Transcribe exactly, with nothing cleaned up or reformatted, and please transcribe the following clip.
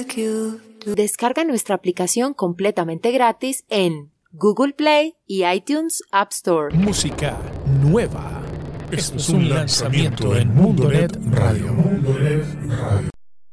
like you do. Descarga nuestra aplicación completamente gratis en Google Play y iTunes App Store. Música nueva. Esto es un lanzamiento en Mundonet Radio. Mundonet Radio.